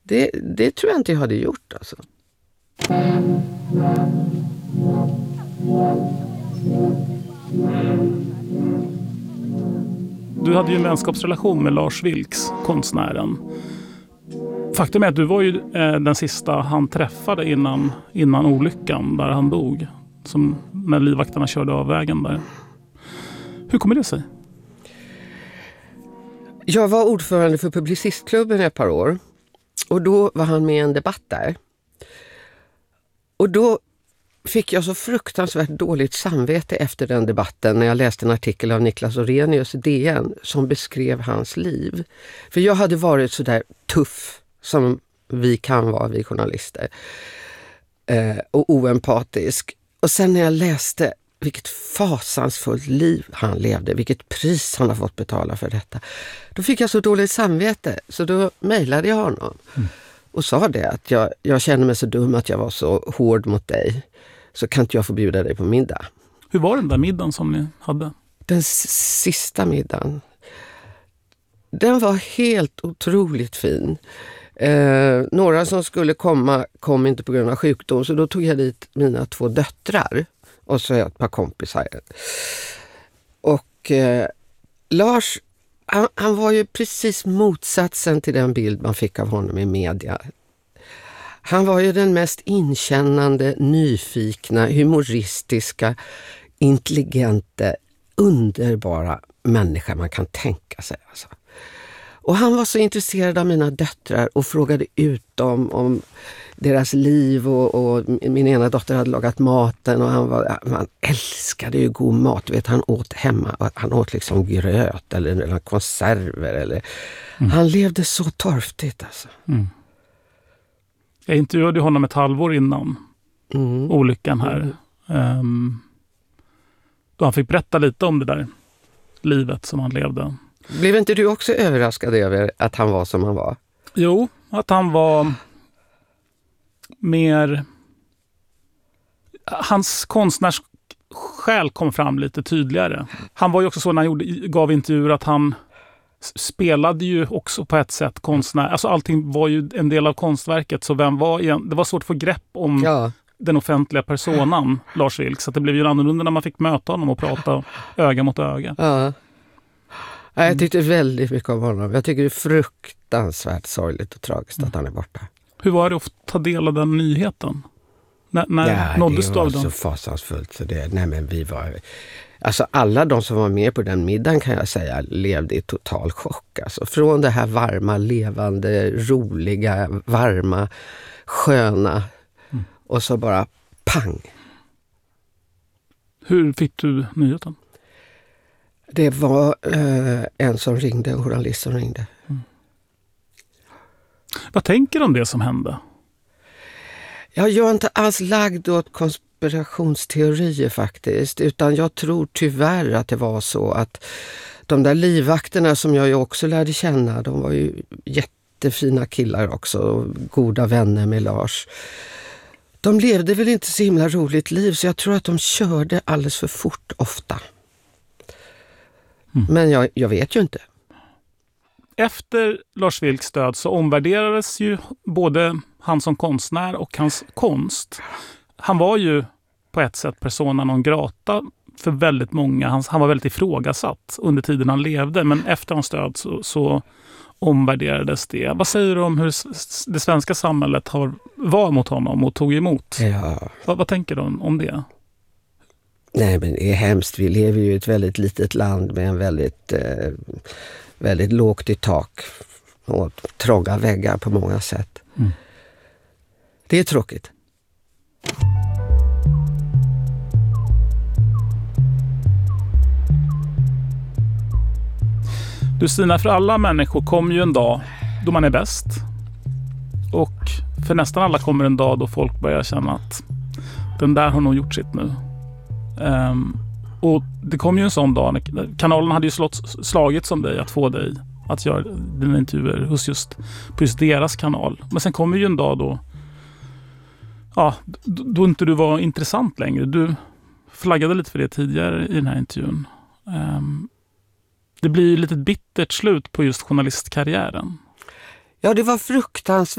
Det tror jag inte jag hade gjort alltså. Du hade ju en vänskapsrelation med Lars Vilks, konstnären. Faktum är att du var ju den sista han träffade innan olyckan där han dog. Som när livvakterna körde av vägen där. Hur kommer det sig? Jag var ordförande för Publicistklubben ett par år. Och då var han med i en debatt där. Och då fick jag så fruktansvärt dåligt samvete efter den debatten när jag läste en artikel av Niklas Orenius i DN som beskrev hans liv. För jag hade varit så där tuff som vi kan vara, vi journalister. Och oempatisk. Och sen när jag läste vilket fasansfullt liv han levde, vilket pris han har fått betala för detta. Då fick jag så dåligt samvete så då mejlade jag honom och sa det att jag känner mig så dum att jag var så hård mot dig, så kan inte jag få bjuda dig på middag. Hur var den där middagen som ni hade? Den sista middagen. Den var helt otroligt fin. Några som skulle kom inte på grund av sjukdom, så då tog jag dit mina 2 döttrar och så ett par kompisar. Och Lars, han var ju precis motsatsen till den bild man fick av honom i media. Han var ju den mest inkännande, nyfikna, humoristiska, intelligente, underbara människa man kan tänka sig. Alltså. Och han var så intresserad av mina döttrar och frågade ut dem om deras liv och min ena dotter hade lagat maten och han älskade ju god mat. Du vet, han åt hemma. Han åt liksom gröt eller konserver. Eller. Han levde så torftigt alltså. Jag intervjuade honom ett halvår innan olyckan här. Då han fick berätta lite om det där livet som han levde. Blev inte du också överraskad över att han var som han var? Jo, att han var mer... Hans konstnärssjäl kom fram lite tydligare. Han var ju också så när han gav intervjuer att han spelade ju också på ett sätt konstnär. Alltså allting var ju en del av konstverket. Så vem var igen? Det var svårt att få grepp om den offentliga personan, Lars Vilks. Så det blev ju annorlunda när man fick möta honom och prata öga mot öga. Ja. Jag tyckte väldigt mycket om honom. Jag tycker det är fruktansvärt sorgligt och tragiskt att han är borta. Hur var det att ta del av den nyheten? När nåddes du av den? Det var så fasansfullt. Så vi var... Alltså alla de som var med på den middagen kan jag säga levde i total chock. Alltså, från det här varma, levande, roliga, varma, sköna och så bara pang. Hur fick du nyheten? Det var en journalist som ringde. Vad tänker du om det som hände? Jag är inte alls lagd åt konspirationsteorier faktiskt, utan jag tror tyvärr att det var så att de där livvakterna som jag ju också lärde känna, de var ju jättefina killar också och goda vänner med Lars. De levde väl inte så himla roligt liv, så jag tror att de körde alldeles för fort ofta. Men jag vet ju inte. Efter Lars Vilks död så omvärderades ju både han som konstnär och hans konst. Han var ju på ett sätt persona non grata för väldigt många. Han var väldigt ifrågasatt under tiden han levde, men efter hans död så omvärderades det. Vad säger du om hur det svenska samhället var mot honom och tog emot? Ja. Vad tänker du om det? Nej, men det är hemskt. Vi lever ju i ett väldigt litet land med en väldigt lågt i tak och trånga väggar på många sätt. Det är tråkigt. Du Stina, för alla människor kommer ju en dag då man är bäst. Och för nästan alla kommer en dag då folk börjar känna att den där har nog gjort sitt nu. Och det kom ju en sån dag. Kanalen hade ju slagit som dig att få dig att göra dina intervjuer på just deras kanal. Men sen kommer ju en dag då inte du var intressant längre. Du flaggade lite för det tidigare i den här intervjun. Det blir ju lite bittert slut på just journalistkarriären. Ja, det var fruktansvärt.